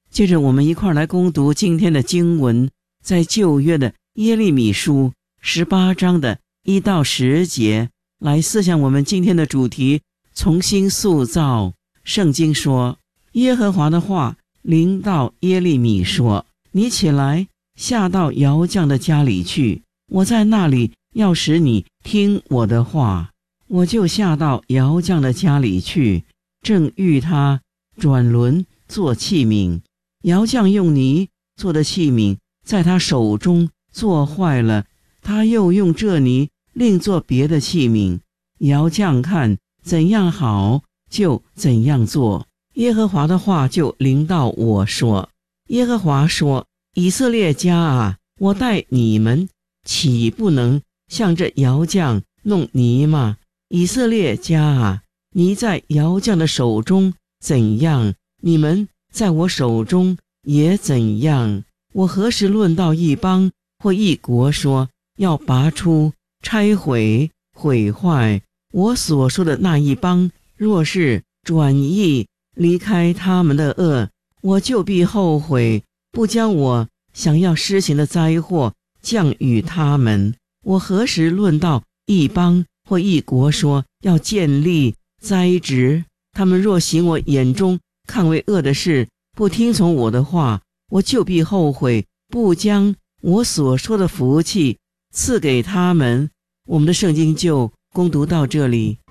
接着我们一块来攻读今天的经文，在旧约的耶利米书18章的1到10节，来思想我们今天的主题，重新塑造。圣经说，耶和华的话临到耶利米说，你起来，下到窑匠的家里去，我在那里要使你听我的话。我就下到窑匠的家里去，正遇他转轮做器皿。窑匠用泥做的器皿在他手中做坏了，他又用这泥另做别的器皿。窑匠看怎样好，就怎样做。耶和华的话就临到我说，耶和华说，以色列家啊，我待你们岂不能像这窑匠弄泥吗？以色列家啊，你在窑匠的手中怎样，你们在我手中也怎样。我何时论到一邦或一国说要拔出、拆毁、毁坏我所说的那一邦，若是转意离开他们的恶，我就必后悔，不将我想要施行的灾祸降与他们。我何时论到一邦或一国说要建立、栽植，他们若行我眼中看为恶的事，不听从我的话，我就必后悔，不将我所说的福气赐给他们。我们的圣经就攻读到这里。